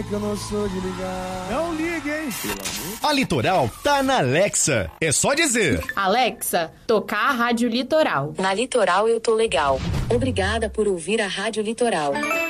Que eu não sou de ligar. Não ligue, hein? A Litoral tá na Alexa. É só dizer: Alexa, tocar a Rádio Litoral. Na Litoral eu tô legal. Obrigada por ouvir a Rádio Litoral.